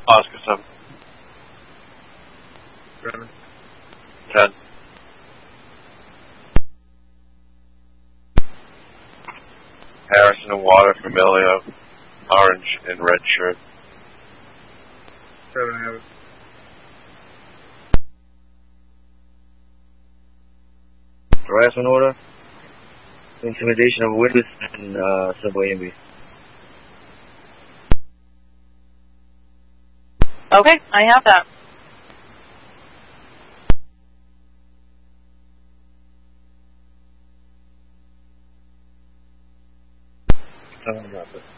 Oscar 7. German. 10. Harrison and Water, Familia, orange and red shirt. 7 Harris. Harassment order. Intimidation of witness and subway envy. Okay, I have that. I'm gonna drop it.